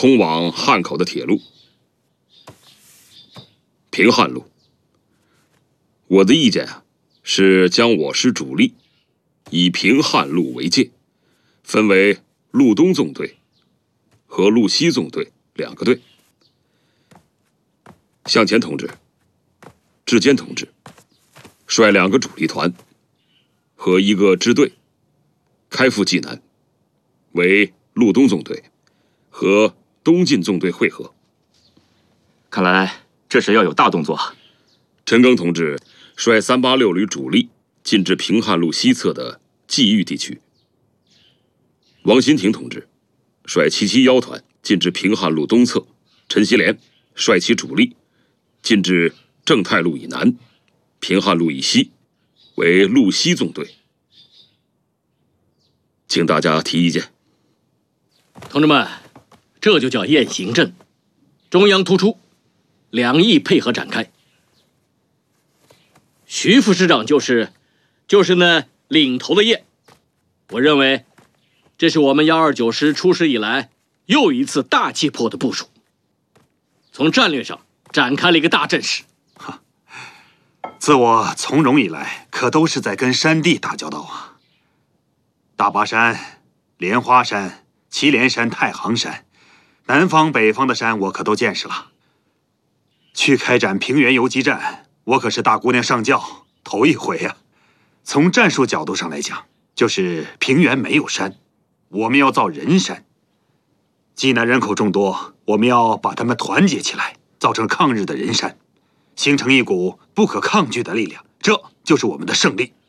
通往汉口的铁路——平汉路。我的意见啊，是将我师主力以平汉路为界，分为路东纵队和路西纵队2个队。向前同志、志坚同志率2个主力团和1个支队开赴济南，为路东纵队和东进纵队会合。 看来这是要有大动作啊！ 陈赓同志率386旅主力进至平汉路西侧的冀豫地区。王新亭同志率771团进至平汉路东侧，陈锡联率其主力进至正太路以南，平汉路以西，为路西纵队。请大家提意见。 同志们，这就叫雁行阵，中央突出，2翼配合展开。徐副师长就是那领头的雁。我认为，这是我们129师出师以来又一次大气魄的部署，从战略上展开了一个大阵势。 自我从容以来，可都是在跟山地打交道啊。大巴山、莲花山、祁连山、太行山，南方北方的山我可都见识了。去开展平原游击战，我可是大姑娘上轿头一回啊。从战术角度上来讲，就是平原没有山，我们要造人山。济南人口众多，我们要把他们团结起来，造成抗日的人山，形成一股不可抗拒的力量，这就是我们的胜利。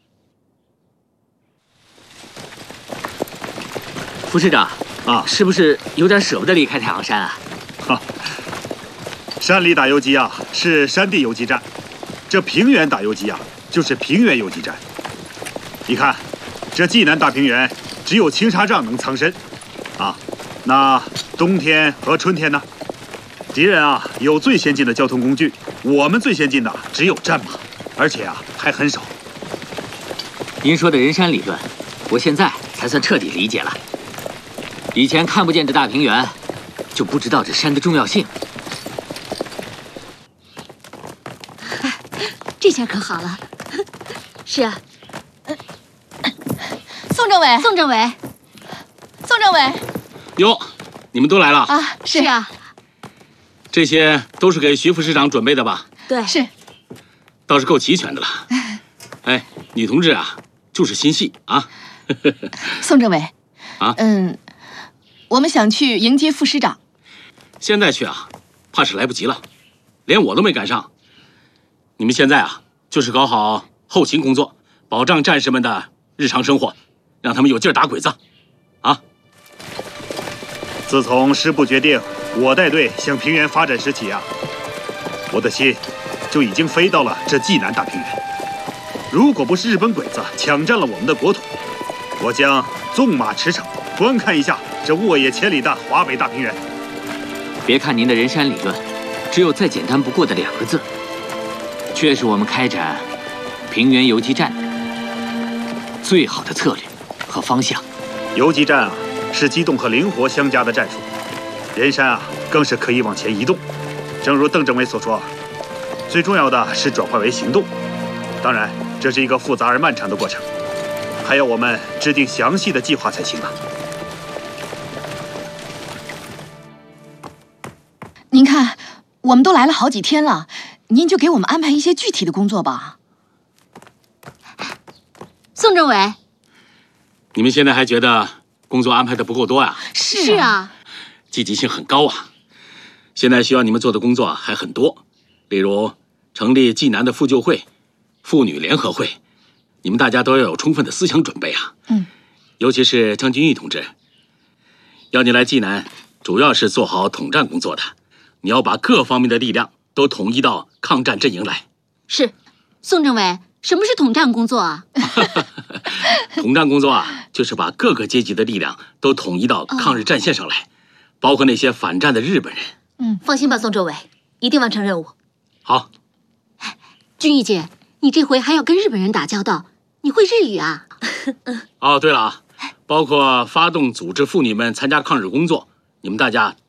副师长啊， 是不是有点舍不得离开太行山啊？ 山里打游击啊，是山地游击战；这平原打游击啊，就是平原游击战。你看，这济南大平原只有青纱帐能藏身，啊，那冬天和春天呢？敌人啊有最先进的交通工具，我们最先进的只有战马，而且啊还很少。 您说的人山理论，我现在才算彻底理解了。以前看不见这大平原，就不知道这山的重要性。 这下可好了。是啊。 宋政委， 宋政委， 宋政委， 哟，你们都来了啊！是啊， 这些都是给徐副师长准备的吧？ 对， 是， 倒是够齐全的了。哎，女同志啊，就是心细啊。 宋政委， 啊， 我们想去迎接副师长。 现在去啊，怕是来不及了，连我都没赶上。你们现在啊，就是搞好后勤工作，保障战士们的日常生活，让他们有劲儿打鬼子，啊！ 自从师部决定我带队向平原发展时起啊，我的心就已经飞到了这济南大平原。如果不是日本鬼子抢占了我们的国土，我将纵马驰骋，观看一下这沃野千里的华北大平原。 别看您的人山理论，只有再简单不过的2个字，却是我们开展平原游击战最好的策略和方向。 游击战啊，是机动和灵活相加的战术；人山啊，更是可以往前移动。正如邓政委所说，最重要的是转化为行动。当然，这是一个复杂而漫长的过程，还要我们制定详细的计划才行啊。 您看，我们都来了好几天了，您就给我们安排一些具体的工作吧。 宋政委， 你们现在还觉得工作安排的不够多啊？ 是啊， 积极性很高啊。现在需要你们做的工作还很多，例如成立济南的妇救会、妇女联合会，你们大家都要有充分的思想准备啊。尤其是张君玉同志，要你来济南，主要是做好统战工作的。你要把各方面的力量都统一到抗战阵营来。 是，宋政委，什么是统战工作啊？ 统战工作啊，就是把各个阶级的力量都统一到抗日战线上来，包括那些反战的日本人。 放心吧，宋政委，一定完成任务。 好。 君玉姐，你这回还要跟日本人打交道，你会日语啊？ 哦，对了啊，包括发动组织妇女们参加抗日工作，你们大家